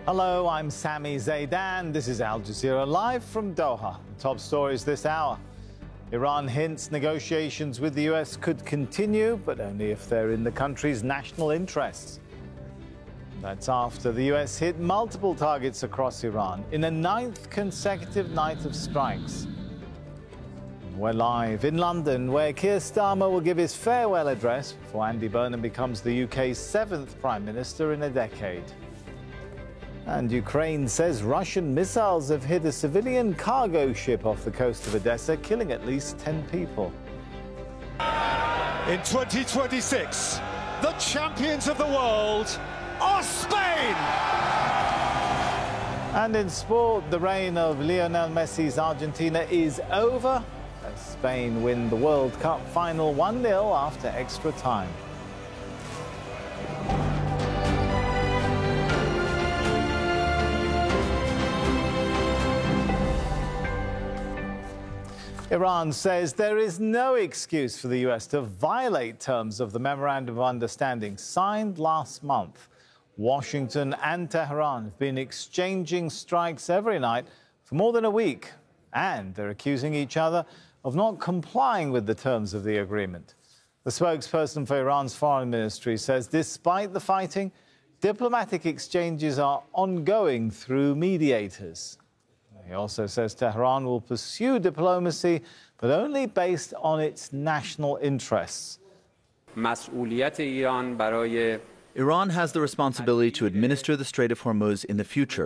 Hello, I'm Sami Zaidan. This is Al Jazeera live from Doha. The top stories this hour. Iran hints negotiations with the US could continue, but only if they're in the country's national interests. That's after the US hit multiple targets across Iran in a 9th consecutive night of strikes. We're live in London, where Keir Starmer will give his farewell address before Andy Burnham becomes the UK's 7th Prime Minister in a decade. And Ukraine says Russian missiles have hit a civilian cargo ship off the coast of Odessa, killing at least 10 people. In 2026, the champions of the world are Spain! And in sport, the reign of Lionel Messi's Argentina is over as Spain win the World Cup final 1-0 after extra time. Iran says there is no excuse for the US to violate terms of the Memorandum of Understanding signed last month. Washington and Tehran have been exchanging strikes every night for more than a week, and they're accusing each other of not complying with the terms of the agreement. The spokesperson for Iran's foreign ministry says despite the fighting, diplomatic exchanges are ongoing through mediators. He also says Tehran will pursue diplomacy, but only based on its national interests. Iran has the responsibility to administer the Strait of Hormuz in the future.